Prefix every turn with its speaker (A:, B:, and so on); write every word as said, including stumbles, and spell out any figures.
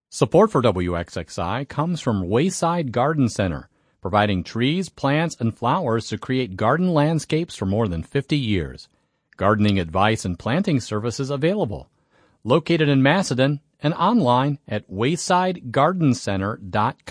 A: Support for W X X I comes from Wayside Garden Center, providing trees, plants, and flowers to create garden landscapes for more than fifty years. Gardening advice and planting services available. Located in Macedon and online at wayside garden center dot com.